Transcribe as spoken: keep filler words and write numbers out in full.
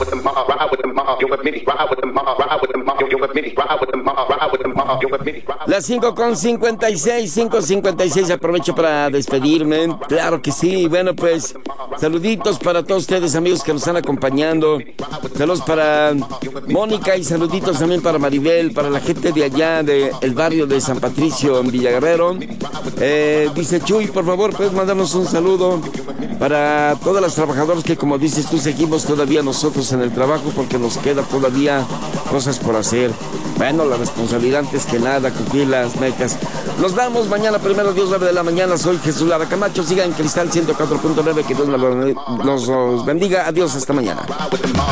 Las cinco con cincuenta y seis, cinco cincuenta y seis, aprovecho para despedirme. Claro que sí. Bueno, pues saluditos para todos ustedes, amigos, que nos están acompañando. Saludos para Mónica y saluditos también para Maribel, para la gente de allá del barrio de San Patricio en Villaguerrero. Eh, dice Chuy, por favor, puedes mandarnos un saludo para todas las trabajadoras que, como dices tú, seguimos todavía nosotros en el trabajo porque nos queda todavía cosas por hacer. Bueno, la responsabilidad antes que nada, cumplir las metas. Nos vamos mañana, primero Dios, nueve de la mañana. Soy Jesús Lara Camacho. Sigan en Cristal ciento cuatro punto nueve. Que Dios nos los bendiga. Adiós, hasta mañana.